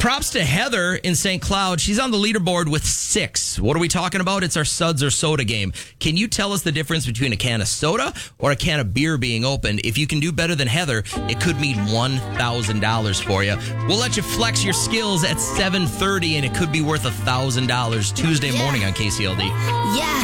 Props to Heather in St. Cloud. She's on the leaderboard with 6. What are we talking about? It's our suds or soda game. Can you tell us the difference between a can of soda or a can of beer being opened? If you can do better than Heather, it could mean $1,000 for you. We'll let you flex your skills at 7:30, and it could be worth $1,000 Tuesday morning on KCLD. Yeah.